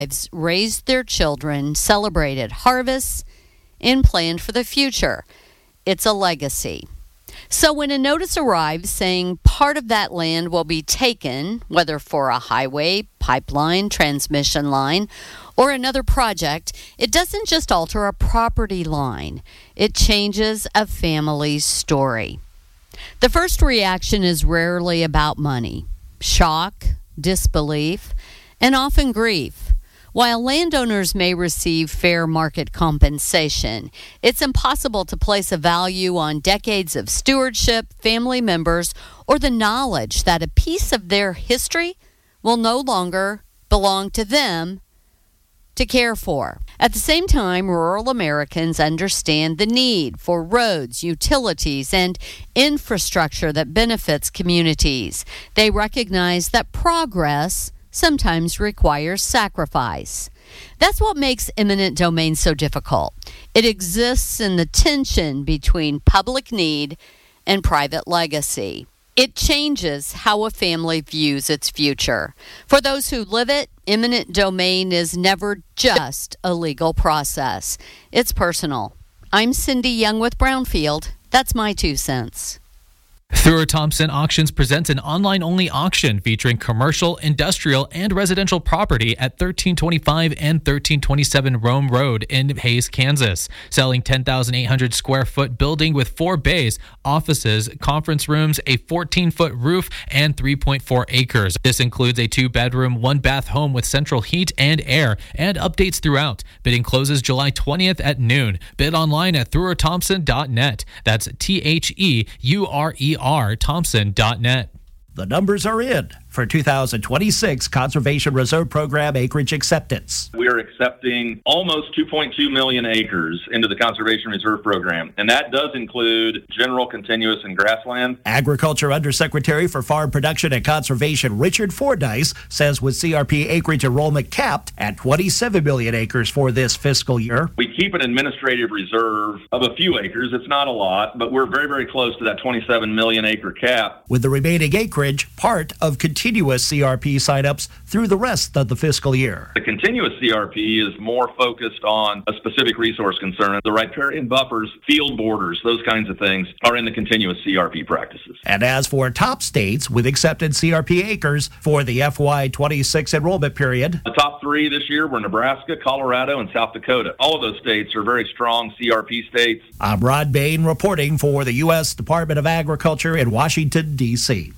raised their children, celebrated harvests, and planned for the future. It's a legacy. So when a notice arrives saying part of that land will be taken, whether for a highway, pipeline, transmission line, or another project, it doesn't just alter a property line. It changes a family's story. The first reaction is rarely about money. Shock, disbelief, and often grief. While landowners may receive fair market compensation, it's impossible to place a value on decades of stewardship, family members, or the knowledge that a piece of their history will no longer belong to them to care for. At the same time, rural Americans understand the need for roads, utilities, and infrastructure that benefits communities. They recognize that progress sometimes requires sacrifice. That's what makes eminent domain so difficult. It exists in the tension between public need and private legacy. It changes how a family views its future. For those who live it, eminent domain is never just a legal process. It's personal. I'm Cindy Young with Brownfield. That's my 2 cents. Thurr Thompson Auctions presents an online-only auction featuring commercial, industrial, and residential property at 1325 and 1327 Rome Road in Hays, Kansas. Selling 10,800 square foot building with 4 bays, offices, conference rooms, a 14-foot roof, and 3.4 acres. This includes a 2-bedroom, 1-bath home with central heat and air, and updates throughout. Bidding closes July 20th at noon. Bid online at thurrthompson.net. That's THEURER Thompson.net. The numbers are in for 2026 Conservation Reserve Program acreage acceptance. We are accepting almost 2.2 million acres into the Conservation Reserve Program, and that does include general, continuous, and grassland. Agriculture Undersecretary for Farm Production and Conservation Richard Fordyce says with CRP acreage enrollment capped at 27 million acres for this fiscal year. We keep an administrative reserve of a few acres. It's not a lot, but we're very, very close to that 27 million acre cap. With the remaining acreage part of continuous CRP signups through the rest of the fiscal year. The continuous CRP is more focused on a specific resource concern. The riparian buffers, field borders, those kinds of things are in the continuous CRP practices. And as for top states with accepted CRP acres for the FY26 enrollment period, the top 3 this year were Nebraska, Colorado, and South Dakota. All of those states are very strong CRP states. I'm Rod Bain reporting for the U.S. Department of Agriculture in Washington, D.C.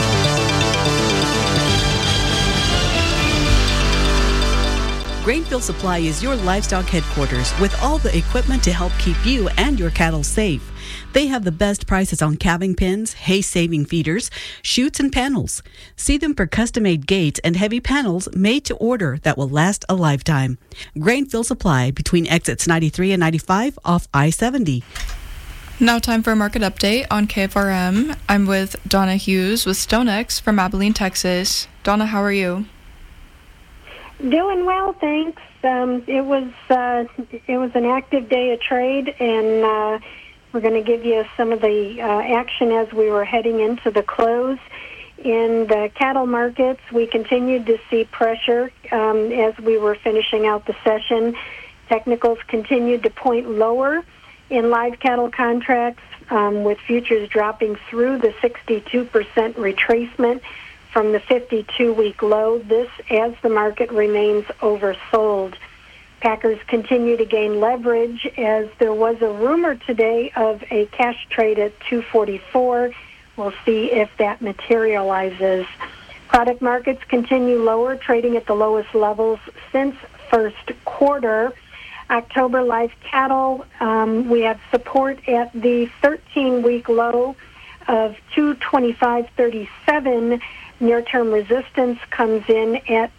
Grainfield Supply is your livestock headquarters with all the equipment to help keep you and your cattle safe. They have the best prices on calving pens, hay-saving feeders, chutes, and panels. See them for custom-made gates and heavy panels made to order that will last a lifetime. Grainfield Supply between exits 93 and 95 off I-70. Now time for a market update on KFRM. I'm with Donna Hughes with StoneX from Abilene, Texas. Donna, how are you? Doing well, thanks. It was an active day of trade, and we're going to give you some of the action as we were heading into the close. In the cattle markets, we continued to see pressure as we were finishing out the session. Technicals continued to point lower in live cattle contracts, with futures dropping through the 62% retracement from the 52-week low, this as the market remains oversold. Packers continue to gain leverage as there was a rumor today of a cash trade at 244. We'll see if that materializes. Product markets continue lower, trading at the lowest levels since first quarter. October live cattle, we have support at the 13-week low of 225.37. Near-term resistance comes in at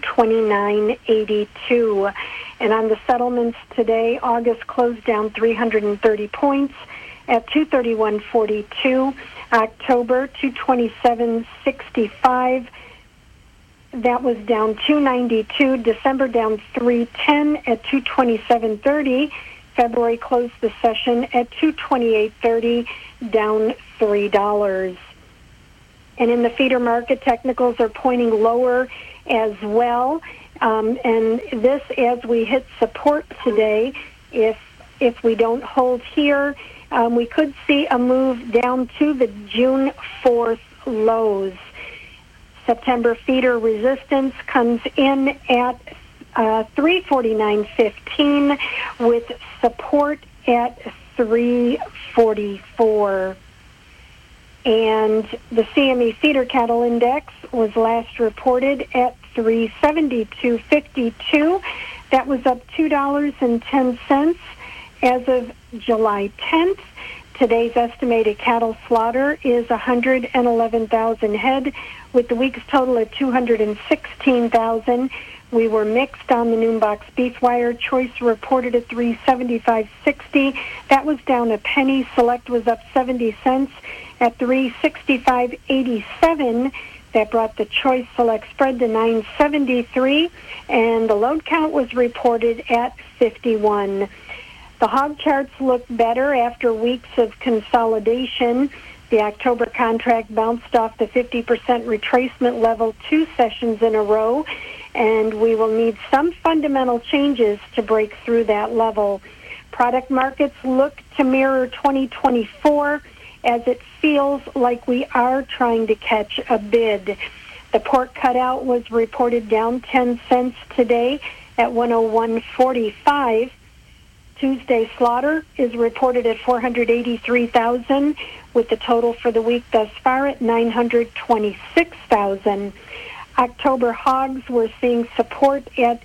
229.82. And on the settlements today, August closed down 330 points at 231.42. October, 227.65. That was down 292. December down 310 at 227.30. February closed the session at 228.30, down $3. And in the feeder market, technicals are pointing lower as well. And this, as we hit support today, if we don't hold here, we could see a move down to the June 4th lows. September feeder resistance comes in at 349.15 with support at 344. And the CME feeder cattle index was last reported at 372.52. That was up $2.10 as of July 10th. Today's estimated cattle slaughter is 111,000 head, with the week's total at 216,000. We were mixed on the noon box beef wire. Choice reported at 375.60. That was down a penny. Select was up 70 cents at 365.87. That brought the Choice Select spread to 973, and the load count was reported at 51. The hog charts look better after weeks of consolidation. The October contract bounced off the 50% retracement level 2 sessions in a row, and we will need some fundamental changes to break through that level. Product markets look to mirror 2024 as it feels like we are trying to catch a bid. The pork cutout was reported down 10 cents today at 101.45. Tuesday slaughter is reported at 483,000, with the total for the week thus far at 926,000. October hogs were seeing support at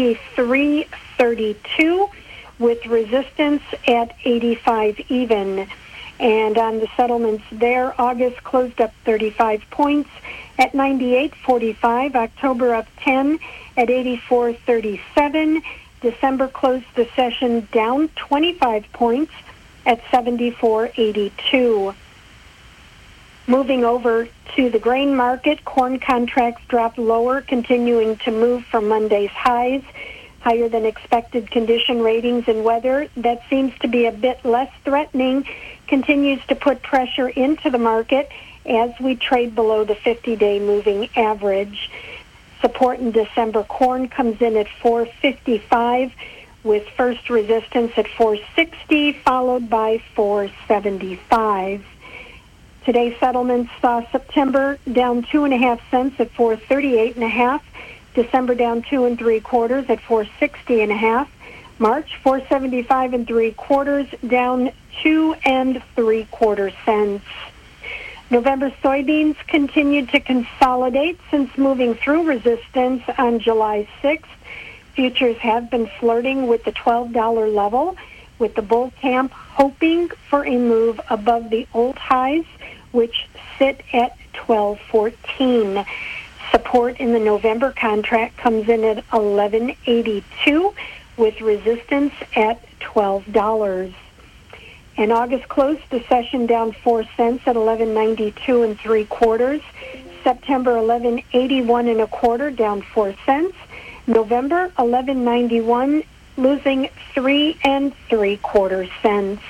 83.32, with resistance at 85 even. And on the settlements there, August closed up 35 points at 98.45. October up 10 at 84.37. December closed the session down 25 points at 74.82. Moving over to the grain market, corn contracts dropped lower, continuing to move from Monday's highs. Higher than expected condition ratings and weather that seems to be a bit less threatening continues to put pressure into the market as we trade below the 50-day moving average. Support in December corn comes in at 455, with first resistance at 460, followed by 475. Today's settlements saw September down 2.5 cents at 438.5, December down 2 3/4 at 460.5, March 475 3/4, down 2 3/4 cents. November soybeans continued to consolidate since moving through resistance on July 6th. Futures have been flirting with the $12 level, with the bull camp hoping for a move above the old highs, which sit at 12.14. Support in the November contract comes in at 11.82, with resistance at $12. And August closed the session down 4 cents at 11.92 3/4. September 11.81 1/4, down 4 cents. November 11.91, losing 3 3/4 cents.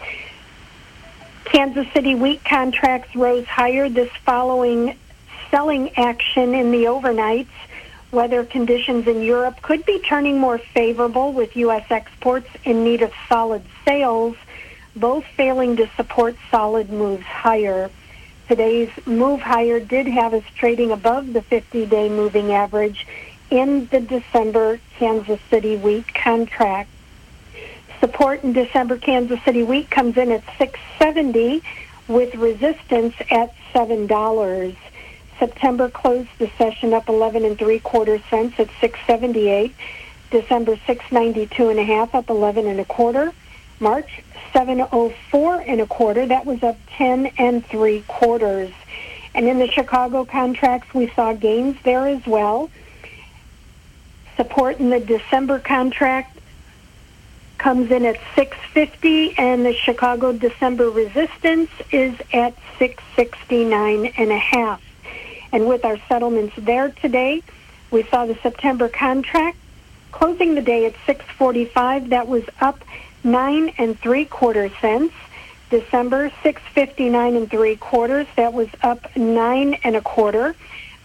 Kansas City wheat contracts rose higher this following selling action in the overnights. Weather conditions in Europe could be turning more favorable, with U.S. exports in need of solid sales, both failing to support solid moves higher. Today's move higher did have us trading above the 50-day moving average in the December Kansas City wheat contract. Support in December Kansas City wheat comes in at $6.70, with resistance at $7. September closed the session up 11 3/4 cents at 6.78. December 6.92.5, up 11 1/4. March 7.04 1/4. That was up 10 3/4. And in the Chicago contracts, we saw gains there as well. Support in the December contract comes in at 6.50, and the Chicago December resistance is at 6.69.5. And with our settlements there today, we saw the September contract closing the day at 6.45. That was up 9 3/4 cents. December 6.59 3/4. That was up 9 1/4.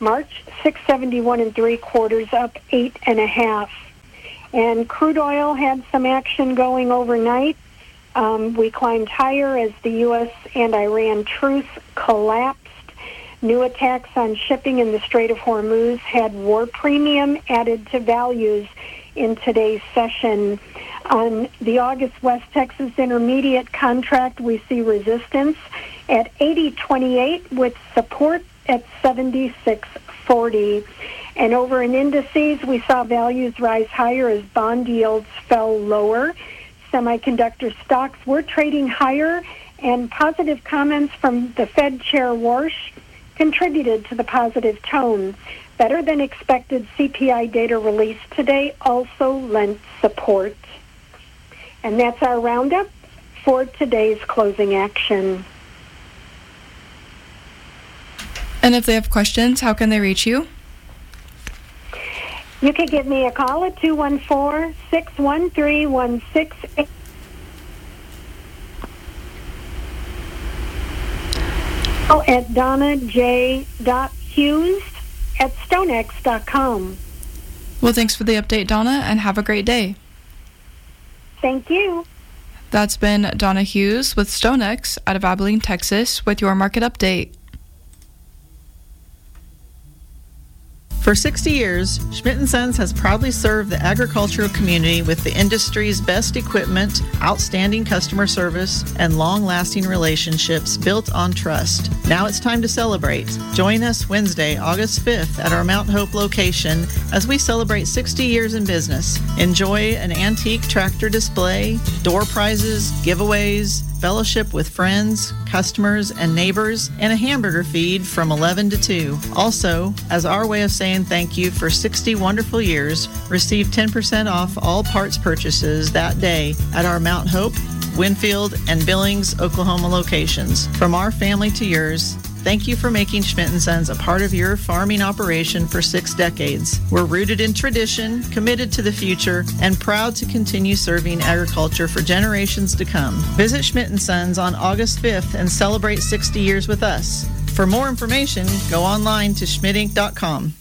March, 671 3/4, up 8.5. And crude oil had some action going overnight. We climbed higher as the U.S. and Iran truce collapsed. New attacks on shipping in the Strait of Hormuz had war premium added to values in today's session. On the August West Texas Intermediate contract, we see resistance at 80.28 with support at 76.40. And over in indices, we saw values rise higher as bond yields fell lower. Semiconductor stocks were trading higher, and positive comments from the Fed Chair Warsh contributed to the positive tone. Better than expected CPI data released today also lent support. And that's our roundup for today's closing action. And if they have questions, how can they reach you? You can give me a call at 214-613-1680. At DonnaJ.Hughes@stonex.com. Well, thanks for the update, Donna, and have a great day. Thank you. That's been Donna Hughes with StoneX out of Abilene, Texas, with your market update. For 60 years, Schmidt & Sons has proudly served the agricultural community with the industry's best equipment, outstanding customer service, and long-lasting relationships built on trust. Now it's time to celebrate. Join us Wednesday, August 5th at our Mount Hope location as we celebrate 60 years in business. Enjoy an antique tractor display, door prizes, giveaways, fellowship with friends, customers, and neighbors, and a hamburger feed from 11 to 2. Also, as our way of saying thank you for 60 wonderful years, receive 10% off all parts purchases that day at our Mount Hope, Winfield, and Billings, Oklahoma locations. From our family to yours, thank you for making Schmidt & Sons a part of your farming operation for 6 decades. We're rooted in tradition, committed to the future, and proud to continue serving agriculture for generations to come. Visit Schmidt & Sons on August 5th and celebrate 60 years with us. For more information, go online to schmidtinc.com.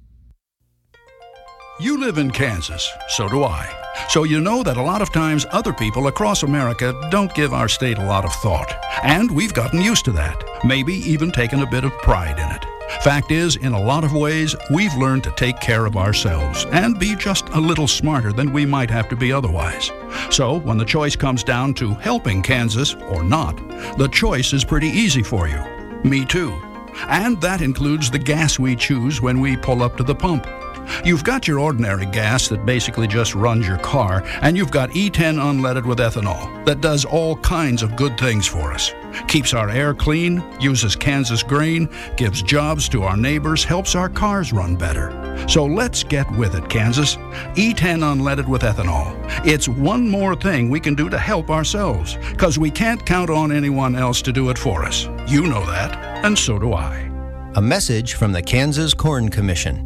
You live in Kansas, so do I. So you know that a lot of times other people across America don't give our state a lot of thought. And we've gotten used to that, maybe even taken a bit of pride in it. Fact is, in a lot of ways, we've learned to take care of ourselves and be just a little smarter than we might have to be otherwise. So when the choice comes down to helping Kansas or not, the choice is pretty easy for you. Me too. And that includes the gas we choose when we pull up to the pump. You've got your ordinary gas that basically just runs your car, and you've got E10 unleaded with ethanol that does all kinds of good things for us. Keeps our air clean, uses Kansas grain, gives jobs to our neighbors, helps our cars run better. So let's get with it, Kansas. E10 unleaded with ethanol. It's one more thing we can do to help ourselves, because we can't count on anyone else to do it for us. You know that, and so do I. A message from the Kansas Corn Commission.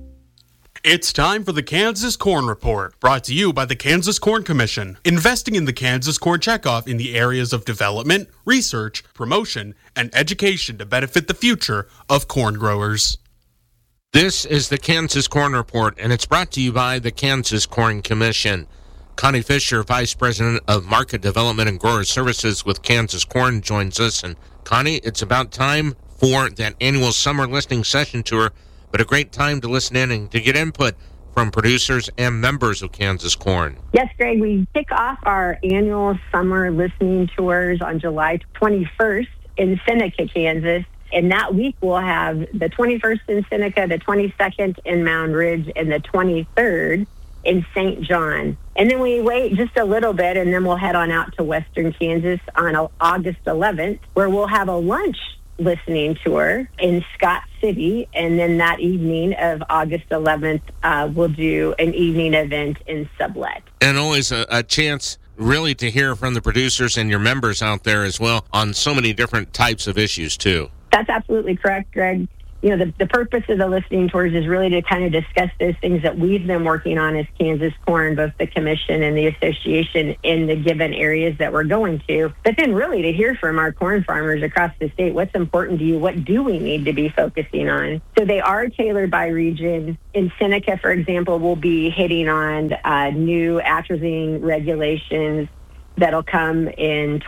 It's time for the Kansas Corn Report, brought to you by the Kansas Corn Commission, investing in the Kansas Corn Checkoff in the areas of development, research, promotion, and education to benefit the future of corn growers. This is the Kansas Corn Report, and it's brought to you by the Kansas Corn Commission. Connie Fisher, Vice President of Market Development and Grower Services with Kansas Corn, joins us. And Connie, it's about time for that annual summer listening session tour, but a great time to listen in and to get input from producers and members of Kansas Corn. Yes, Greg, we kick off our annual summer listening tours on July 21st in Seneca, Kansas. And that week we'll have the 21st in Seneca, the 22nd in Mound Ridge, and the 23rd in St. John. And then we wait just a little bit, and then we'll head on out to Western Kansas on August 11th, where we'll have a lunch listening tour in Scott City, and then that evening of August 11th, we'll do an evening event in Sublet. And always a chance really to hear from the producers and your members out there as well on so many different types of issues too. That's absolutely correct, Greg. the purpose of the listening tours is really to kind of discuss those things that we've been working on as Kansas Corn, both the commission and the association in the given areas that we're going to. But then really to hear from our corn farmers across the state, what's important to you? What do we need to be focusing on? So they are tailored by region. In Seneca, for example, we'll be hitting on new atrazine regulations that'll come in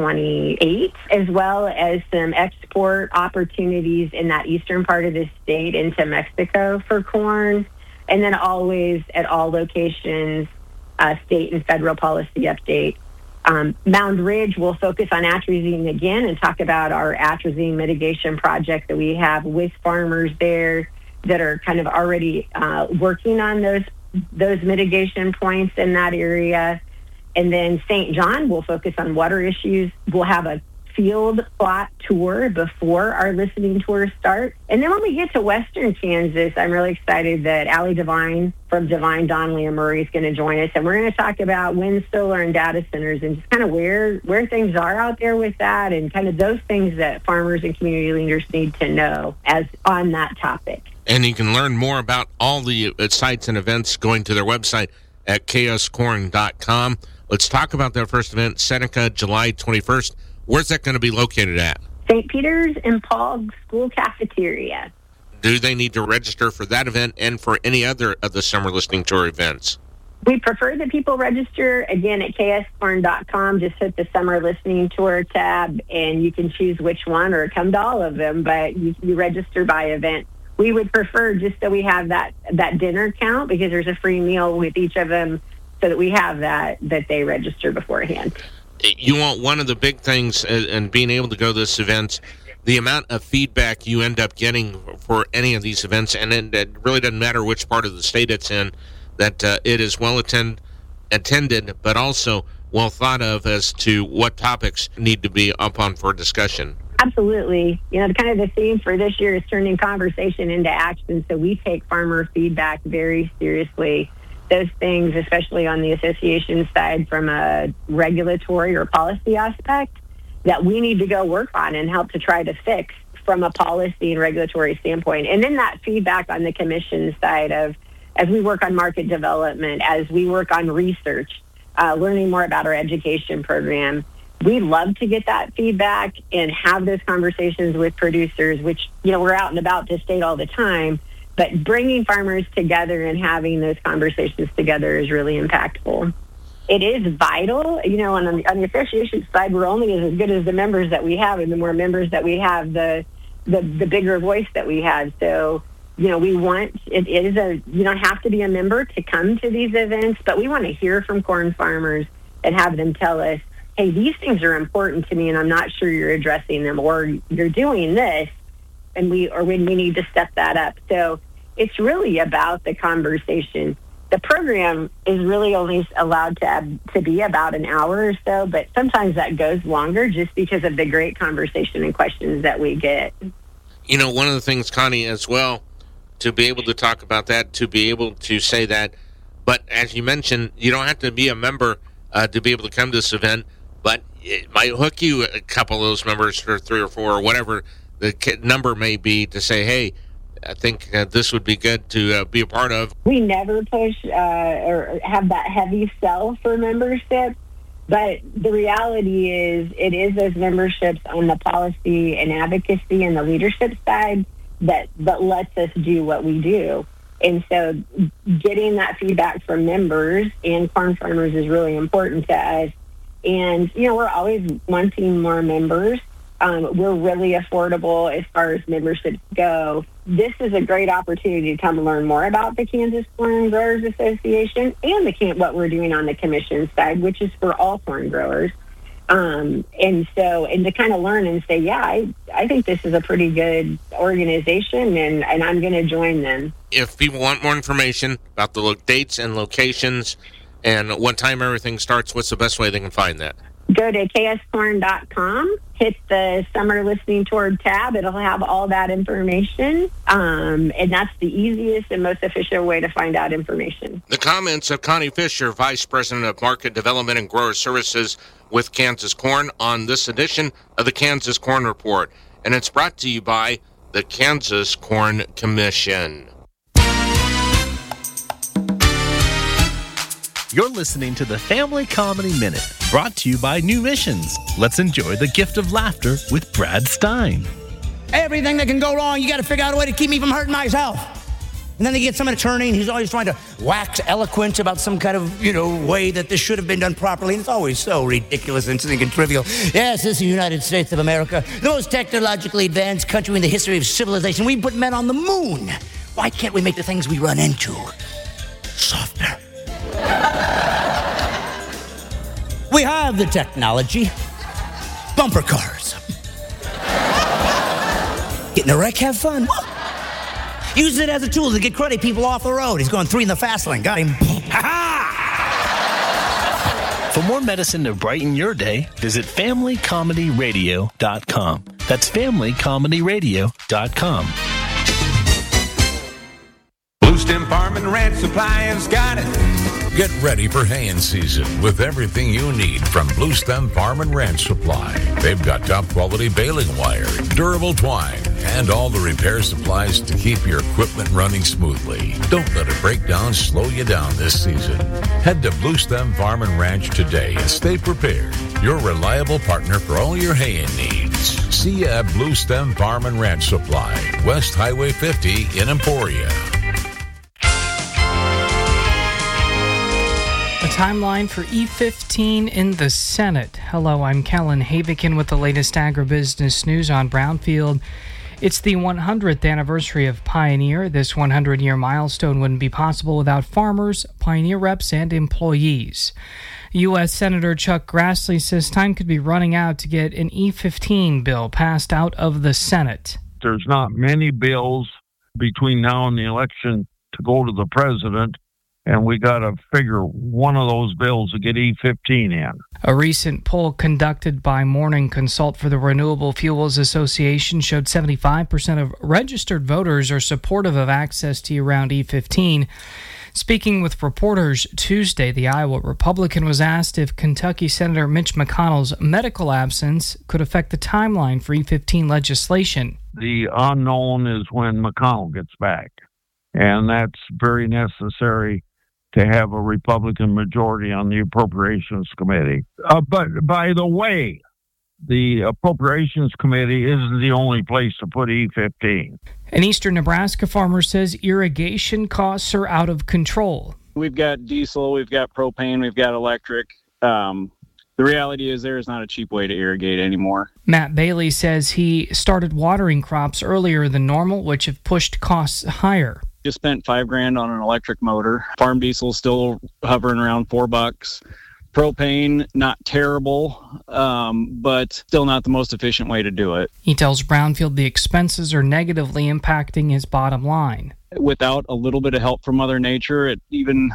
2028, as well as some export opportunities in that eastern part of the state into Mexico for corn. And then always at all locations, state and federal policy update. Mound Ridge will focus on atrazine again and talk about our atrazine mitigation project that we have with farmers there that are kind of already working on those mitigation points in that area. And then St. John will focus on water issues. We'll have a field plot tour before our listening tours start. And then when we get to Western Kansas, I'm really excited that Allie Devine from Devine, Donnelly, and Murray is going to join us. And we're going to talk about wind, solar, and data centers and just kind of where things are out there with that and kind of those things that farmers and community leaders need to know as on that topic. And you can learn more about all the sites and events going to their website at kscorn.com. Let's talk about that first event, Seneca, July 21st. Where's that going to be located at? St. Peter's and Paul School Cafeteria. Do they need to register for that event and for any other of the summer listening tour events? We prefer that people register, again, at kscorn.com. Just hit the summer listening tour tab, and you can choose which one or come to all of them, but you register by event. We would prefer just that we have that dinner count because there's a free meal with each of them so that we have that they register beforehand. You want one of the big things in being able to go to this event, the amount of feedback you end up getting for any of these events, and it really doesn't matter which part of the state it's in, that it is well attended, but also well thought of as to what topics need to be up on for discussion. Absolutely. Kind of the theme for this year is turning conversation into action, so we take farmer feedback very seriously. Those things, especially on the association side from a regulatory or policy aspect, that we need to go work on and help to try to fix from a policy and regulatory standpoint. And then that feedback on the commission side of, as we work on market development, as we work on research, learning more about our education program, we love to get that feedback and have those conversations with producers, which, we're out and about the state all the time. But bringing farmers together and having those conversations together is really impactful. It is vital. On the association side, we're only as good as the members that we have, and the more members that we have, the bigger voice that we have. So, we want, you don't have to be a member to come to these events, but we want to hear from corn farmers and have them tell us, hey, these things are important to me, and I'm not sure you're addressing them, or you're doing this, and we need to step that up. So it's really about the conversation. The program is really only allowed to be about an hour or so, but sometimes that goes longer just because of the great conversation and questions that we get. One of the things, Connie, as well, to be able to talk about that, to be able to say that, but as you mentioned, you don't have to be a member to be able to come to this event, but it might hook you a couple of those members, or 3 or 4 or whatever the number may be, to say, hey, I think this would be good to be a part of. We never push or have that heavy sell for membership, but the reality is it is those memberships on the policy and advocacy and the leadership side that lets us do what we do. And so getting that feedback from members and farm farmers is really important to us. And, we're always wanting more members. We're really affordable as far as memberships go. This is a great opportunity to come learn more about the Kansas Corn Growers Association and what we're doing on the commission side, which is for all corn growers. And to kind of learn and say, yeah, I think this is a pretty good organization, and I'm going to join them. If people want more information about the dates and locations and what time everything starts, what's the best way they can find that? Go to kscorn.com, hit the Summer Listening Tour tab. It'll have all that information, and that's the easiest and most efficient way to find out information. The comments of Connie Fisher, Vice President of Market Development and Grower Services with Kansas Corn, on this edition of the Kansas Corn Report. And it's brought to you by the Kansas Corn Commission. You're listening to the Family Comedy Minute, brought to you by New Missions. Let's enjoy the gift of laughter with Brad Stein. Everything that can go wrong, you got to figure out a way to keep me from hurting myself. And then they get some attorney, and he's always trying to wax eloquent about some kind of, way that this should have been done properly. And it's always so ridiculous and trivial. Yes, this is the United States of America, the most technologically advanced country in the history of civilization. We put men on the moon. Why can't we make the things we run into softer? We have the technology. Bumper cars. Get in a wreck, have fun. Use it as a tool to get cruddy people off the road. He's going 3 in the fast lane. Got him. Ha-ha! For more medicine to brighten your day, visit FamilyComedyRadio.com. That's FamilyComedyRadio.com. Blue Stem Farm and Ranch Supply has got it. Get ready for haying season with everything you need from Blue Stem Farm and Ranch Supply. They've got top quality baling wire, durable twine, and all the repair supplies to keep your equipment running smoothly. Don't let a breakdown slow you down this season. Head to Blue Stem Farm and Ranch today and stay prepared. Your reliable partner for all your haying needs. See you at Blue Stem Farm and Ranch Supply, West Highway 50 in Emporia. A timeline for E15 in the Senate. Hello, I'm Kellen Havikin with the latest agribusiness news on Brownfield. It's the 100th anniversary of Pioneer. This 100-year milestone wouldn't be possible without farmers, Pioneer reps, and employees. U.S. Senator Chuck Grassley says time could be running out to get an E15 bill passed out of the Senate. There's not many bills between now and the election to go to the president, and we got to figure one of those bills to get E15 in. A recent poll conducted by Morning Consult for the Renewable Fuels Association showed 75% of registered voters are supportive of access to year-round E15. Speaking with reporters Tuesday, the Iowa Republican was asked if Kentucky Senator Mitch McConnell's medical absence could affect the timeline for E15 legislation. The unknown is when McConnell gets back, and that's very necessary to have a Republican majority on the Appropriations Committee. But by the way, the Appropriations Committee isn't the only place to put E15. An eastern Nebraska farmer says irrigation costs are out of control. We've got diesel, we've got propane, we've got electric. The reality is there is not a cheap way to irrigate anymore. Matt Bailey says he started watering crops earlier than normal, which have pushed costs higher. Just spent $5,000 on an electric motor. Farm diesel still hovering around $4. Propane, not terrible, but still not the most efficient way to do it. He tells Brownfield the expenses are negatively impacting his bottom line. Without a little bit of help from Mother Nature, it even,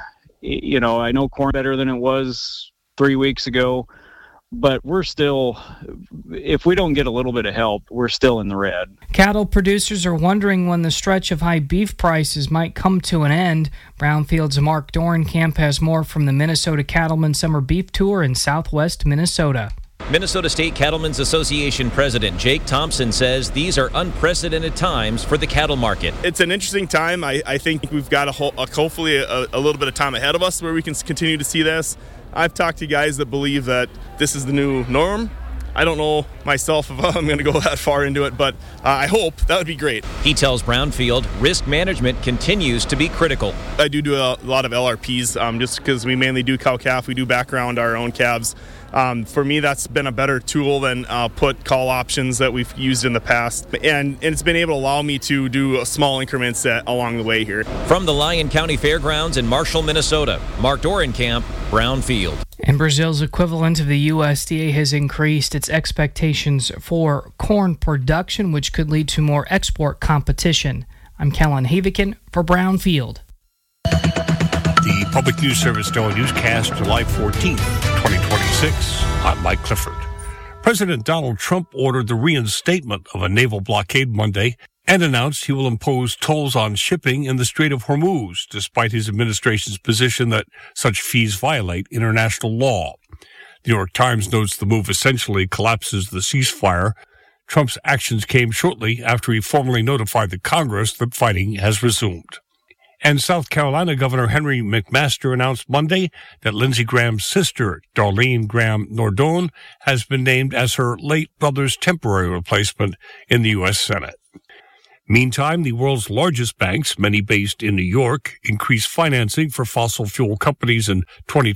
I know corn better than it was 3 weeks ago, but we're still, if we don't get a little bit of help, we're still in the red. Cattle producers are wondering when the stretch of high beef prices might come to an end. Brownfield's Mark Dorenkamp has more from the Minnesota Cattlemen Summer Beef Tour in southwest Minnesota. Minnesota State Cattlemen's Association President Jake Thompson says these are unprecedented times for the cattle market. It's an interesting time. I think we've got hopefully a little bit of time ahead of us where we can continue to see this. I've talked to guys that believe that this is the new norm. I don't know myself if I'm going to go that far into it, but I hope. That would be great. He tells Brownfield risk management continues to be critical. I do a lot of LRPs just because we mainly do cow-calf. We do background our own calves. For me, that's been a better tool than put call options that we've used in the past. And it's been able to allow me to do small increments along the way here. From the Lyon County Fairgrounds in Marshall, Minnesota, Mark Dorenkamp, Brownfield. And Brazil's equivalent of the USDA has increased its expectations for corn production, which could lead to more export competition. I'm Kellen Havikin for Brownfield. The Public News Service Daily Newscast, July 14th, 2026. I'm Mike Clifford. President Donald Trump ordered the reinstatement of a naval blockade Monday and announced he will impose tolls on shipping in the Strait of Hormuz, despite his administration's position that such fees violate international law. The New York Times notes the move essentially collapses the ceasefire Trump's actions came shortly after he formally notified the Congress that fighting has resumed. And South Carolina Governor Henry McMaster announced Monday that Lindsey Graham's sister, Darlene Graham Nordone, has been named as her late brother's temporary replacement in the U.S. Senate. Meantime, the world's largest banks, many based in New York, increased financing for fossil fuel companies in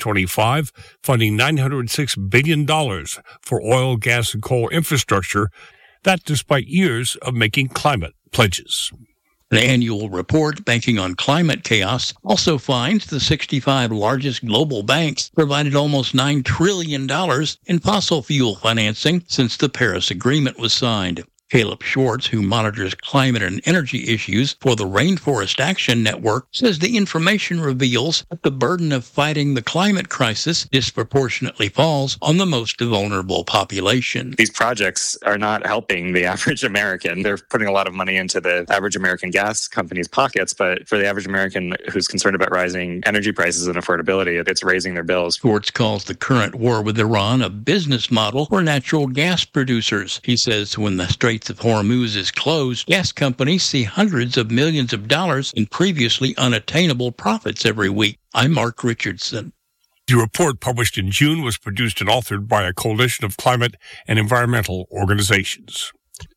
2025, funding $906 billion for oil, gas, and coal infrastructure, that despite years of making climate pledges. The annual report, Banking on Climate Chaos, also finds the 65 largest global banks provided almost $9 trillion in fossil fuel financing since the Paris Agreement was signed. Caleb Schwartz, who monitors climate and energy issues for the Rainforest Action Network, says the information reveals that the burden of fighting the climate crisis disproportionately falls on the most vulnerable population. These projects are not helping the average American. They're putting a lot of money into the average American gas companies' pockets, but for the average American who's concerned about rising energy prices and affordability, it's raising their bills. Schwartz calls the current war with Iran a business model for natural gas producers. He says when the Straits of Hormuz is closed, gas companies see hundreds of millions of dollars in previously unattainable profits every week. I'm Mark Richardson. The report, published in June, was produced and authored by a coalition of climate and environmental organizations.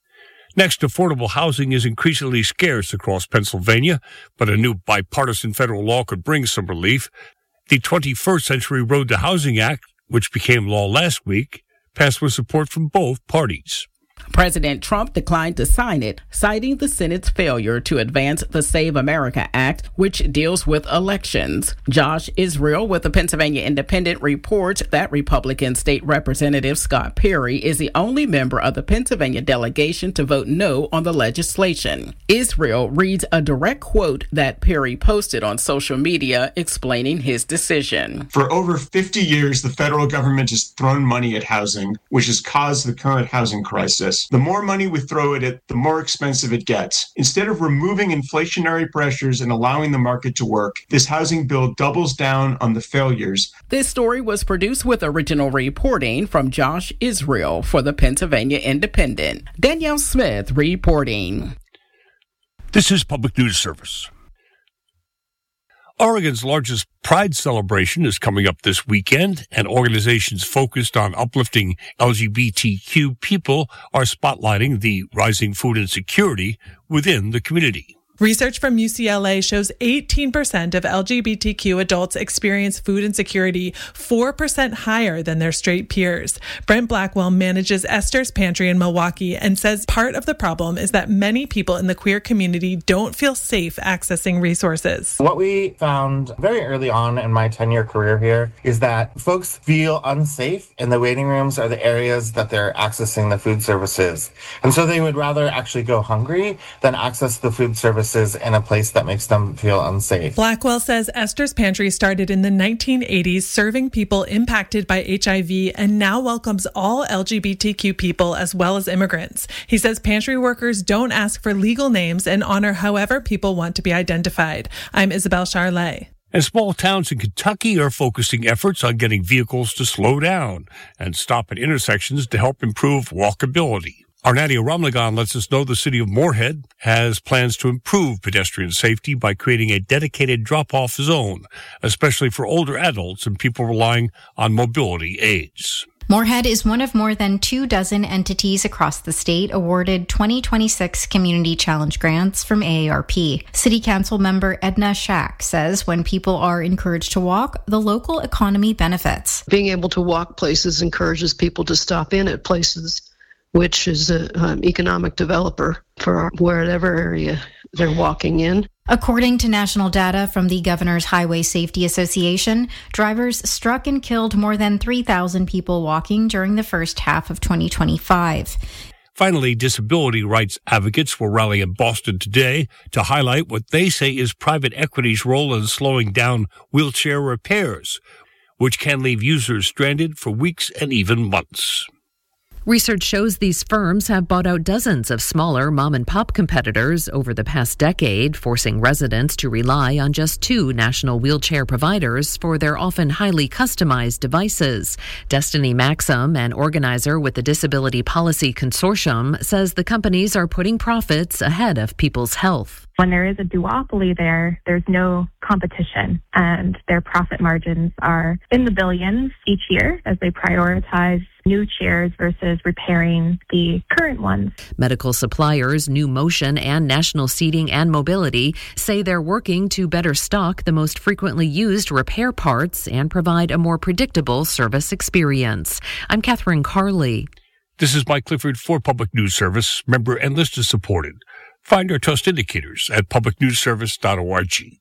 Next, affordable housing is increasingly scarce across Pennsylvania, but a new bipartisan federal law could bring some relief. The 21st Century Road to Housing Act, which became law last week, passed with support from both parties. President Trump declined to sign it, citing the Senate's failure to advance the Save America Act, which deals with elections. Josh Israel with the Pennsylvania Independent reports that Republican State Representative Scott Perry is the only member of the Pennsylvania delegation to vote no on the legislation. Israel reads a direct quote that Perry posted on social media explaining his decision. For over 50 years, the federal government has thrown money at housing, which has caused the current housing crisis. The more money we throw at it, the more expensive it gets. Instead of removing inflationary pressures and allowing the market to work, this housing bill doubles down on the failures. This story was produced with original reporting from Josh Israel for the Pennsylvania Independent. Danielle Smith reporting. This is Public News Service. Oregon's largest Pride celebration is coming up this weekend, and organizations focused on uplifting LGBTQ people are spotlighting the rising food insecurity within the community. Research from UCLA shows 18% of LGBTQ adults experience food insecurity, 4% higher than their straight peers. Brent Blackwell manages Esther's Pantry in Milwaukee and says part of the problem is that many people in the queer community don't feel safe accessing resources. What we found very early on in my 10-year career here is that folks feel unsafe, and the waiting rooms are the areas that they're accessing the food services. And so they would rather actually go hungry than access the food services in a place that makes them feel unsafe. Blackwell says Esther's Pantry started in the 1980s serving people impacted by HIV and now welcomes all LGBTQ people as well as immigrants. He says pantry workers don't ask for legal names and honor however people want to be identified. I'm Isabel Charlet. And small towns in Kentucky are focusing efforts on getting vehicles to slow down and stop at intersections to help improve walkability. Our Nadia Ramlagan lets us know the city of Moorhead has plans to improve pedestrian safety by creating a dedicated drop-off zone, especially for older adults and people relying on mobility aids. Moorhead is one of more than 24 entities across the state awarded 2026 Community Challenge grants from AARP. City Council member Edna Shack says when people are encouraged to walk, the local economy benefits. Being able to walk places encourages people to stop in at places, which is an economic developer for whatever area they're walking in. According to national data from the Governor's Highway Safety Association, drivers struck and killed more than 3,000 people walking during the first half of 2025. Finally, disability rights advocates will rally in Boston today to highlight what they say is private equity's role in slowing down wheelchair repairs, which can leave users stranded for weeks and even months. Research shows these firms have bought out dozens of smaller mom-and-pop competitors over the past decade, forcing residents to rely on just 2 national wheelchair providers for their often highly customized devices. Destiny Maxim, an organizer with the Disability Policy Consortium, says the companies are putting profits ahead of people's health. When there is a duopoly there's no competition, and their profit margins are in the billions each year as they prioritize new chairs versus repairing the current ones. Medical suppliers New Motion and National Seating and Mobility say they're working to better stock the most frequently used repair parts and provide a more predictable service experience. I'm Catherine Carley. This is Mike Clifford for Public News Service, member and listener supported. Find our trust indicators at publicnewsservice.org.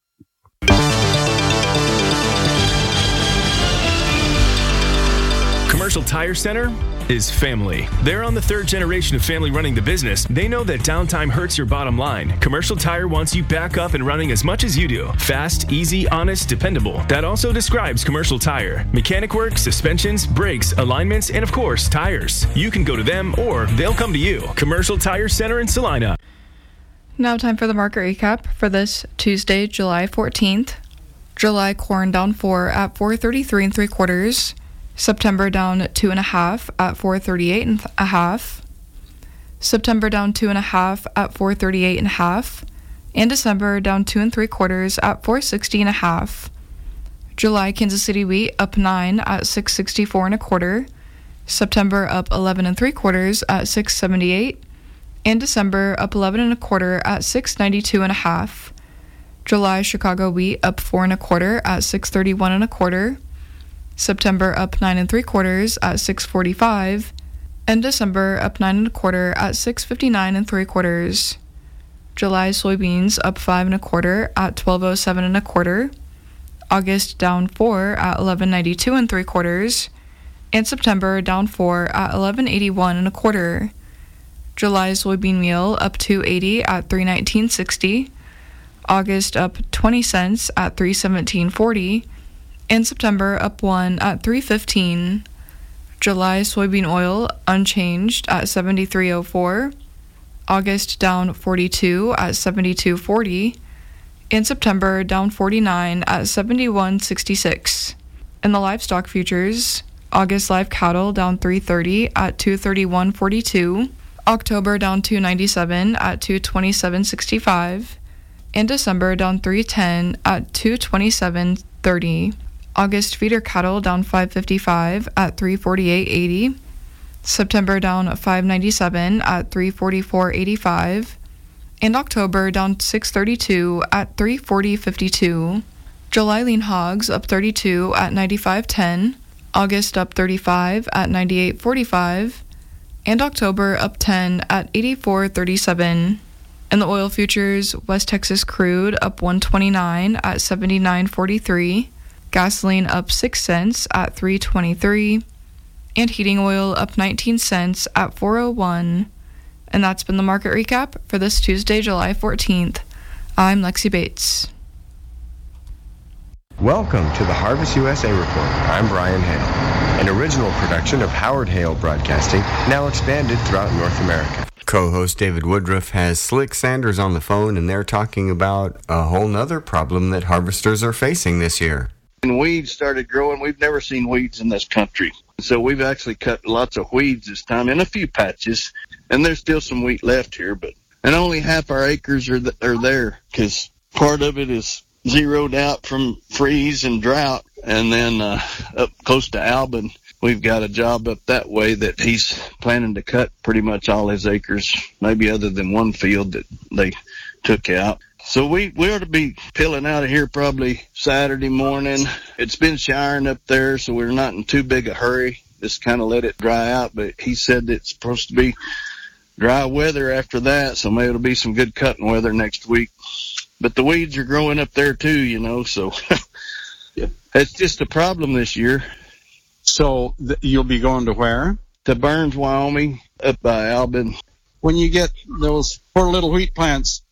Commercial Tire Center is family. They're on the 3rd generation of family running the business. They know that downtime hurts your bottom line. Commercial Tire wants you back up and running as much as you do. Fast, easy, honest, dependable. That also describes Commercial Tire. Mechanic work, suspensions, brakes, alignments, and of course, tires. You can go to them or they'll come to you. Commercial Tire Center in Salina. Now time for the market recap for this Tuesday, July 14th. July corn down 4 at 4.33 3/4. September down 2.5 at 4.38.5. September down 2.5 at 4.38.5. And December down 2 3/4 at 4.60.5. July Kansas City wheat up 9 at 6.64 1/4. September up 11 3/4 at 6.78. And December up 11 1/4 at 6.92 1/2. July Chicago wheat up 4 1/4 at 6.31 1/4. September up 9 3/4 at 6.45. And December up 9 1/4 at 6.59 3/4. July soybeans up 5 1/4 at 12.07 1/4. August down 4 at 11.92 3/4. And September down 4 at 11.81 1/4. July soybean meal up 2.80 at 3.19.60. August up 20 cents at 3.17.40. And September up 1 at 3.15. July soybean oil unchanged at 73.04. August down 42 at 72.40. And September down 49 at 71.66. In the livestock futures, August live cattle down 3.30 at 231.42. October down 297 at 227.65, and December down 310 at 227.30. August feeder cattle down 555 at 348.80. September down 597 at 344.85, and October down 632 at 340.52. July lean hogs up 32 at 95.10. August up 35 at 98.45. And October up 10 at 84.37. In the oil futures, West Texas crude up 129 at 79.43. Gasoline up 6 cents at 3.23. And heating oil up 19 cents at 4.01. And that's been the market recap for this Tuesday, July 14th. I'm Lexi Bates. Welcome to the Harvest USA Report. I'm Brian Hale, an original production of Howard Hale Broadcasting, now expanded throughout North America. Co-host David Woodruff has Slick Sanders on the phone, and they're talking about a whole nother problem that harvesters are facing this year. When weeds started growing, we've never seen weeds in this country. So we've actually cut lots of weeds this time in a few patches, and there's still some wheat left here, and only half our acres are there because part of it is zeroed out from freeze and drought, and then up close to Albin, we've got a job up that way that he's planning to cut pretty much all his acres, maybe other than one field that they took out. So we ought to be peeling out of here probably Saturday morning. It's been showering up there, so we're not in too big a hurry. Just kind of let it dry out, but he said it's supposed to be dry weather after that, so maybe it'll be some good cutting weather next week. But the weeds are growing up there too, so it's just a problem this year. So you'll be going to where? To Burns, Wyoming, up by Albin. When you get those poor little wheat plants